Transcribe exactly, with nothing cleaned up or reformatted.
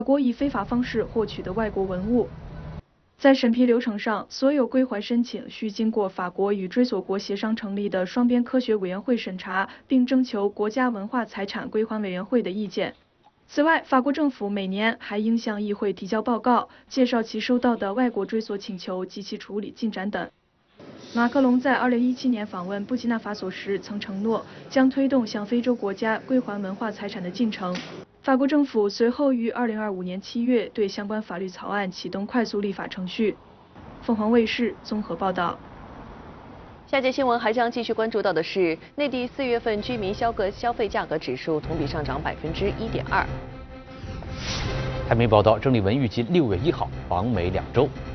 国以非法方式获取的外国文物。在审批流程上，所有归还申请需经过法国与追索国协商成立的双边科学委员会审查，并征求国家文化财产归还委员会的意见。此外，法国政府每年还应向议会提交报告，介绍其收到的外国追索请求及其处理进展等。马克龙在二零一七年访问布基纳法索时曾承诺，将推动向非洲国家归还文化财产的进程。法国政府随后于二零二五年七月对相关法律草案启动快速立法程序。凤凰卫视综合报道。 下节新闻还将继续关注到的是，内地四月份居民消个消费价格指数同比上涨百分之一点二。 台媒报道，郑丽文预计六月一号访美两周。